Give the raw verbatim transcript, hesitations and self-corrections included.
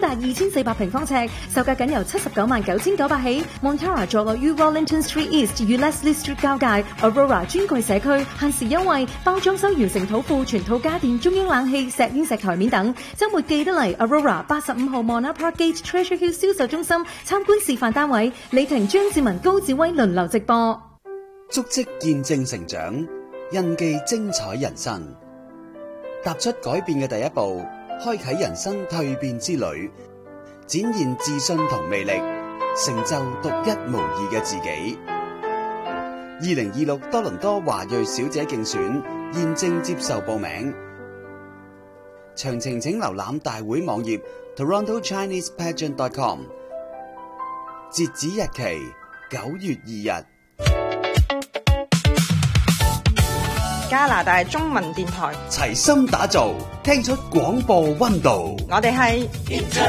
達二千四百平方尺，售價僅由七十九萬九千九百起。Montara 坐落於 Wellington Street East 與 Leslie Street 交界 ，Aurora 專櫃社區限時優惠，包裝修完成土庫、全套家電、中央冷氣、石英石台面等。週末記得嚟 Aurora 八十五號 Mona Parkgate Treasure Hill 銷售中心參觀示範單位，李婷、張志文、高志威輪流直播。 足跡見證成長，印記精彩人生。踏出改變嘅第一步，開啟人生蛻變之旅，展現自信同魅力，成就獨一無二嘅自己。二零二六多倫多華裔小姐競選現正接受報名，詳情請瀏覽大會網頁 toronto chinese pageant dot com， 截止日期九月二日。 加拿大中文電台齊心打造，聽出廣播溫度。 我哋係